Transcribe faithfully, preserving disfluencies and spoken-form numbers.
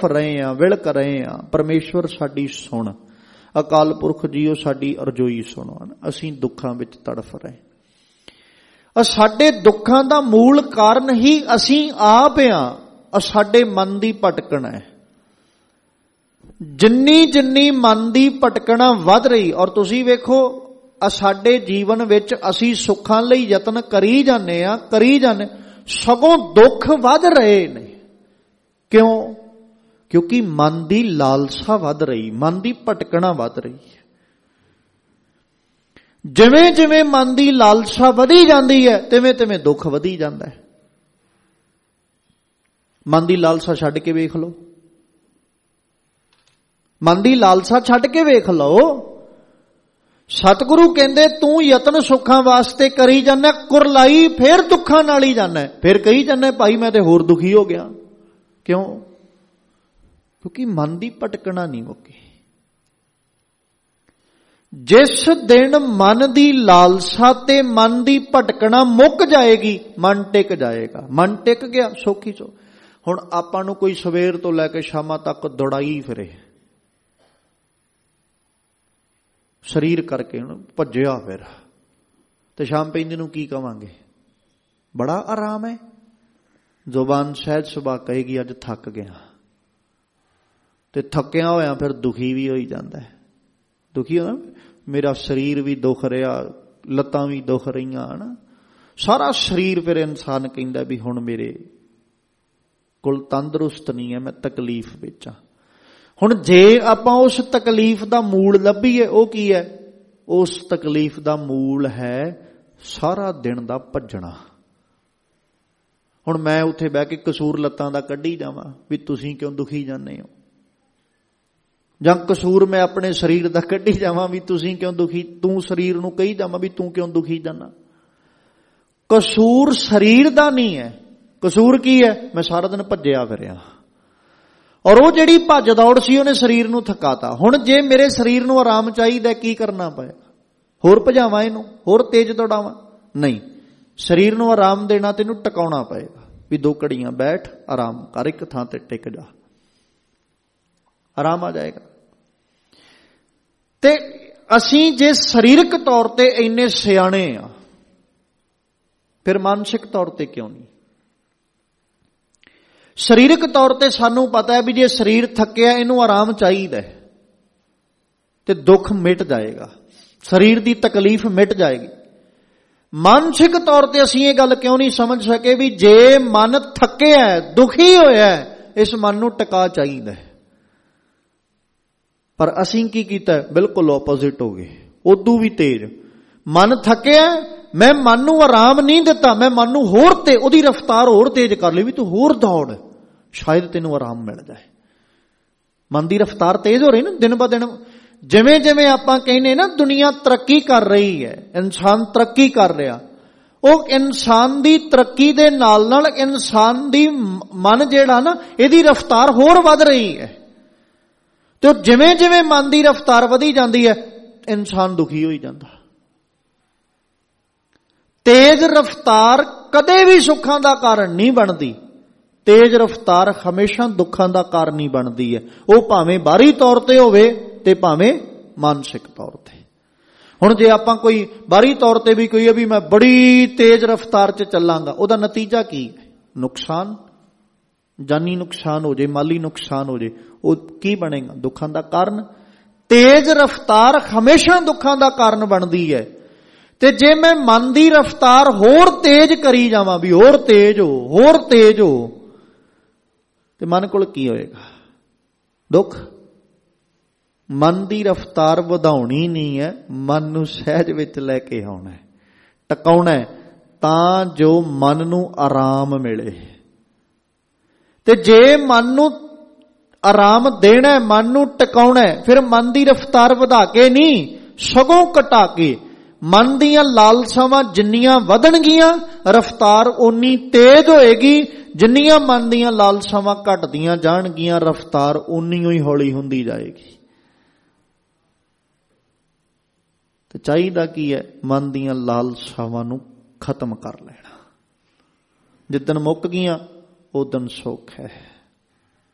ਤੜਫ ਰਹੇ ਹਾਂ, ਵਿਲਕ ਰਹੇ ਹਾਂ। ਪਰਮੇਸ਼ਵਰ ਸਾਡੀ ਸੁਣ, ਅਕਾਲ ਪੁਰਖ ਜੀਓ ਸਾਡੀ ਅਰਜ਼ੋਈ ਸੁਣੋ। ਅਸੀਂ ਦੁੱਖਾਂ ਵਿੱਚ ਤੜਫ ਰਹੇ। ਸਾਡੇ ਦੁੱਖਾਂ ਦਾ ਮੂਲ ਕਾਰਨ ਹੀ ਅਸੀਂ ਆਪ ਹਾਂ। ਸਾਡੇ ਮਨ ਦੀ ਭਟਕਣ ਹੈ। ਜਿੰਨੀ ਜਿੰਨੀ ਮਨ ਦੀ ਭਟਕਣਾ ਵੱਧ ਰਹੀ, ਔਰ ਤੁਸੀਂ ਵੇਖੋ ਸਾਡੇ ਜੀਵਨ ਵਿੱਚ ਅਸੀਂ ਸੁੱਖਾਂ ਲਈ ਯਤਨ ਕਰੀ ਜਾਂਦੇ ਹਾਂ ਕਰੀ ਜਾਂਦੇ ਸਗੋਂ ਦੁੱਖ ਵੱਧ ਰਹੇ ਨੇ। ਕਿਉਂ? ਕਿਉਂਕਿ ਮਨ ਦੀ ਲਾਲਸਾ ਵੱਧ ਰਹੀ, ਮਨ ਦੀ ਭਟਕਣਾ ਵੱਧ ਰਹੀ ਹੈ। ਜਿਵੇਂ ਜਿਵੇਂ ਮਨ ਦੀ ਲਾਲਸਾ ਵਧੀ ਜਾਂਦੀ ਹੈ ਤਿਵੇਂ ਤਿਵੇਂ ਦੁੱਖ ਵਧੀ ਜਾਂਦਾ ਹੈ। ਮਨ ਦੀ ਲਾਲਸਾ ਛੱਡ ਕੇ ਵੇਖ ਲਓ, ਮਨ ਦੀ ਲਾਲਸਾ ਛੱਡ ਕੇ ਵੇਖ ਲਓ। ਸਤਿਗੁਰੂ ਕਹਿੰਦੇ ਤੂੰ ਯਤਨ ਸੁੱਖਾਂ ਵਾਸਤੇ ਕਰੀ ਜਾਂਦਾ, ਕੁਰਲਾਈ ਫੇਰ ਦੁੱਖਾਂ ਨਾਲ ਹੀ ਜਾਂਦਾ। ਫਿਰ ਕਹੀ ਜਾਂਦਾ ਭਾਈ ਮੈਂ ਤੇ ਹੋਰ ਦੁਖੀ ਹੋ ਗਿਆ। ਕਿਉਂ? ਕਿਉਂਕਿ ਮਨ ਦੀ ਭਟਕਣਾ ਨਹੀਂ ਮੁੱਕੀ। ਜਿਸ ਦਿਨ ਮਨ ਦੀ ਲਾਲਸਾ ਤੇ ਮਨ ਦੀ ਭਟਕਣਾ ਮੁੱਕ ਜਾਏਗੀ, ਮਨ ਟਿਕ ਜਾਏਗਾ। ਮਨ ਟਿਕ ਗਿਆ, ਸੌਖੀ ਸੋ। ਹੁਣ ਆਪਾਂ ਨੂੰ ਕੋਈ ਸਵੇਰ ਤੋਂ ਲੈ ਕੇ ਸ਼ਾਮਾਂ ਤੱਕ ਦੌੜਾਈ ਫਿਰੇ, ਸਰੀਰ ਕਰਕੇ ਭੱਜਿਆ ਫਿਰ, ਤੇ ਸ਼ਾਮ ਪੈਂਦੀ ਨੂੰ ਕੀ ਕਵਾਂਗੇ? ਬੜਾ ਆਰਾਮ ਹੈ। ਜ਼ੁਬਾਨ ਸਹਿਜ ਸੁਭਾ ਕਹੇਗੀ ਅੱਜ ਥੱਕ ਗਿਆ, ਤੇ ਥੱਕਿਆ ਹੋਇਆ ਫਿਰ ਦੁਖੀ ਵੀ ਹੋਈ ਜਾਂਦਾ ਹੈ। ਦੁਖੀ ਹੋਣਾ, ਮੇਰਾ ਸਰੀਰ ਵੀ ਦੁਖ ਰਿਹਾ, ਲੱਤਾਂ ਵੀ ਦੁਖ ਰਹੀਆਂ ਹਨ, ਸਾਰਾ ਸਰੀਰ। ਫਿਰ ਇਨਸਾਨ ਕਹਿੰਦਾ ਵੀ ਹੁਣ ਮੇਰੇ ਕੋਲ ਤੰਦਰੁਸਤ ਨਹੀਂ ਹੈ, ਮੈਂ ਤਕਲੀਫ ਵਿੱਚ ਹਾਂ। ਹੁਣ ਜੇ ਆਪਾਂ ਉਸ ਤਕਲੀਫ ਦਾ ਮੂਲ ਲੱਭੀਏ, ਉਹ ਕੀ ਹੈ? ਉਸ ਤਕਲੀਫ ਦਾ ਮੂਲ ਹੈ ਸਾਰਾ ਦਿਨ ਦਾ ਭੱਜਣਾ। ਹੁਣ ਮੈਂ ਉੱਥੇ ਬਹਿ ਕੇ ਕਸੂਰ ਲੱਤਾਂ ਦਾ ਕੱਢੀ ਜਾਵਾਂ ਵੀ ਤੁਸੀਂ ਕਿਉਂ ਦੁਖੀ ਜਾਂਦੇ ਹੋ, ਜਾਂ ਕਸੂਰ ਮੈਂ ਆਪਣੇ ਸਰੀਰ ਦਾ ਕੱਢੀ ਜਾਵਾਂ ਵੀ ਤੁਸੀਂ ਕਿਉਂ ਦੁਖੀ, ਤੂੰ ਸਰੀਰ ਨੂੰ ਕਹੀ ਜਾਵਾਂ ਵੀ ਤੂੰ ਕਿਉਂ ਦੁਖੀ ਜਾਣਾ। ਕਸੂਰ ਸਰੀਰ ਦਾ ਨਹੀਂ ਹੈ। ਕਸੂਰ ਕੀ ਹੈ? ਮੈਂ ਸਾਰਾ ਦਿਨ ਭੱਜਿਆ ਫਿਰਿਆ, ਔਰ ਉਹ ਜਿਹੜੀ ਭੱਜ ਦੌੜ ਸੀ ਉਹਨੇ ਸਰੀਰ ਨੂੰ ਥਕਾਤਾ। ਹੁਣ ਜੇ ਮੇਰੇ ਸਰੀਰ ਨੂੰ ਆਰਾਮ ਚਾਹੀਦਾ, ਕੀ ਕਰਨਾ ਪਏਗਾ? ਹੋਰ ਭਜਾਵਾਂ ਇਹਨੂੰ, ਹੋਰ ਤੇਜ਼ ਦੌੜਾਵਾਂ? ਨਹੀਂ, ਸਰੀਰ ਨੂੰ ਆਰਾਮ ਦੇਣਾ ਤੈਨੂੰ ਟਿਕਾਉਣਾ ਪਏਗਾ ਵੀ ਦੋ ਘੜੀਆਂ ਬੈਠ, ਆਰਾਮ ਕਰ, ਇੱਕ ਥਾਂ ਤੇ ਟਿਕ ਜਾ, ਆਰਾਮ ਆ ਜਾਏਗਾ। ਤੇ ਅਸੀਂ ਜੇ ਸਰੀਰਕ ਤੌਰ ਤੇ ਇੰਨੇ ਸਿਆਣੇ ਆ, ਫਿਰ ਮਾਨਸਿਕ ਤੌਰ ਤੇ ਕਿਉਂ ਨਹੀਂ? ਸਰੀਰਕ ਤੌਰ ਤੇ ਸਾਨੂੰ ਪਤਾ ਹੈ ਵੀ ਜੇ ਸਰੀਰ ਥੱਕਿਆ, ਇਹਨੂੰ ਆਰਾਮ ਚਾਹੀਦਾ ਤੇ ਦੁੱਖ ਮਿਟ ਜਾਏਗਾ, ਸਰੀਰ ਦੀ ਤਕਲੀਫ ਮਿਟ ਜਾਏਗੀ। ਮਾਨਸਿਕ ਤੌਰ ਤੇ ਅਸੀਂ ਇਹ ਗੱਲ ਕਿਉਂ ਨਹੀਂ ਸਮਝ ਸਕੇ ਵੀ ਜੇ ਮਨ ਥੱਕਿਆ, ਦੁਖੀ ਹੋਇਆ, ਇਸ ਮਨ ਨੂੰ ਟਿਕਾ ਚਾਹੀਦਾ। ਪਰ ਅਸੀਂ ਕੀ ਕੀਤਾ? ਬਿਲਕੁਲ ਆਪੋਜ਼ਿਟ ਹੋ ਗਏ, ਉਦੋਂ ਵੀ ਤੇਜ਼। ਮਨ ਥੱਕਿਆ, ਮੈਂ ਮਨ ਨੂੰ ਆਰਾਮ ਨਹੀਂ ਦਿੱਤਾ, ਮੈਂ ਮਨ ਨੂੰ ਹੋਰ ਤੇ ਉਹਦੀ ਰਫ਼ਤਾਰ ਹੋਰ ਤੇਜ਼ ਕਰ ਲਈ ਵੀ ਤੂੰ ਹੋਰ ਦੌੜ, ਸ਼ਾਇਦ ਤੈਨੂੰ ਆਰਾਮ ਮਿਲ ਜਾਏ। ਮਨ ਦੀ ਰਫ਼ਤਾਰ ਤੇਜ਼ ਹੋ ਰਹੀ ਨਾ ਦਿਨ ਬ ਦਿਨ। ਜਿਵੇਂ ਜਿਵੇਂ ਆਪਾਂ ਕਹਿੰਦੇ ਨਾ ਦੁਨੀਆ ਤਰੱਕੀ ਕਰ ਰਹੀ ਹੈ, ਇਨਸਾਨ ਤਰੱਕੀ ਕਰ ਰਿਹਾ, ਉਹ ਇਨਸਾਨ ਦੀ ਤਰੱਕੀ ਦੇ ਨਾਲ ਨਾਲ ਇਨਸਾਨ ਦੀ ਮਨ ਜਿਹੜਾ ਨਾ, ਇਹਦੀ ਰਫ਼ਤਾਰ ਹੋਰ ਵੱਧ ਰਹੀ ਹੈ। ਤੇ ਜਿਵੇਂ ਜਿਵੇਂ ਮਨ ਦੀ ਰਫ਼ਤਾਰ ਵਧੀ ਜਾਂਦੀ ਹੈ, ਇਨਸਾਨ ਦੁਖੀ ਹੋਈ ਜਾਂਦਾ। ਤੇਜ਼ ਰਫ਼ਤਾਰ ਕਦੇ ਵੀ ਸੁੱਖਾਂ ਦਾ ਕਾਰਨ ਨਹੀਂ ਬਣਦੀ, ਤੇਜ਼ ਰਫ਼ਤਾਰ ਹਮੇਸ਼ਾ ਦੁੱਖਾਂ ਦਾ ਕਾਰਨ ਹੀ ਬਣਦੀ ਹੈ। ਉਹ ਭਾਵੇਂ ਬਾਹਰੀ ਤੌਰ ਤੇ ਹੋਵੇ ਤੇ ਭਾਵੇਂ ਮਾਨਸਿਕ ਤੌਰ ਤੇ। ਹੁਣ ਜੇ ਆਪਾਂ ਕੋਈ ਬਾਹਰੀ ਤੌਰ ਤੇ ਵੀ ਕਹੀਏ ਵੀ ਮੈਂ ਬੜੀ ਤੇਜ਼ ਰਫ਼ਤਾਰ 'ਚ ਚੱਲਾਂਗਾ, ਉਹਦਾ ਨਤੀਜਾ ਕੀ ਹੈ? ਨੁਕਸਾਨ, ਜਾਨੀ ਨੁਕਸਾਨ ਹੋ ਜੇ, ਮਾਲੀ ਨੁਕਸਾਨ ਹੋ ਜੇ, ਉਹ ਕੀ ਬਣੇਗਾ? ਦੁੱਖਾਂ ਦਾ ਕਾਰਨ। ਤੇਜ਼ ਰਫ਼ਤਾਰ ਹਮੇਸ਼ਾ ਦੁੱਖਾਂ ਦਾ ਕਾਰਨ ਬਣਦੀ ਹੈ। ਤੇ ਜੇ ਮੈਂ ਮਨ ਦੀ ਰਫ਼ਤਾਰ ਹੋਰ ਤੇਜ਼ ਕਰੀ ਜਾਵਾਂ ਵੀ ਹੋਰ ਤੇਜ਼ ਹੋ, ਹੋਰ ਤੇਜ਼ ਹੋ, ਤੇ ਮਨ ਕੋਲ ਕੀ ਹੋਏਗਾ? ਦੁੱਖ। ਮਨ ਦੀ ਰਫ਼ਤਾਰ ਵਧਾਉਣੀ ਨਹੀਂ ਹੈ, ਮਨ ਨੂੰ ਸਹਿਜ ਵਿੱਚ ਲੈ ਕੇ ਆਉਣਾ, ਟਿਕਾਉਣਾ, ਤਾਂ ਜੋ ਮਨ ਨੂੰ ਆਰਾਮ ਮਿਲੇ। ਤੇ ਜੇ ਮਨ ਨੂੰ ਆਰਾਮ ਦੇਣਾ, ਮਨ ਨੂੰ ਟਿਕਾਉਣਾ, ਫਿਰ ਮਨ ਦੀ ਰਫ਼ਤਾਰ ਵਧਾ ਕੇ ਨਹੀਂ, ਸਗੋਂ ਘਟਾ ਕੇ। ਮਨ ਦੀਆਂ ਲਾਲਸਾਵਾਂ ਜਿੰਨੀਆਂ ਵਧਣਗੀਆਂ, ਰਫ਼ਤਾਰ ਓਨੀ ਤੇਜ਼ ਹੋਏਗੀ। ਜਿੰਨੀਆਂ ਮਨ ਦੀਆਂ ਲਾਲਸਾਵਾਂ ਘਟਦੀਆਂ ਜਾਣਗੀਆਂ, ਰਫ਼ਤਾਰ ਓਨੀ ਹੀ ਹੌਲੀ ਹੁੰਦੀ ਜਾਏਗੀ। ਤੇ ਚਾਹੀਦਾ ਕੀ ਹੈ? ਮਨ ਦੀਆਂ ਲਾਲਸਾਵਾਂ ਨੂੰ ਖਤਮ ਕਰ ਲੈਣਾ। ਜਿੱਦਣ ਮੁੱਕ ਗਈਆਂ, ਉਦਣ ਸੁੱਖ ਹੈ।